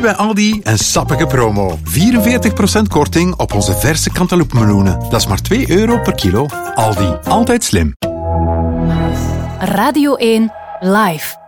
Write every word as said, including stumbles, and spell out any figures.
Nu bij Aldi een sappige promo. vierenveertig procent korting op onze verse cantaloupemeloenen. Dat is maar twee euro per kilo. Aldi, altijd slim. Radio één Live.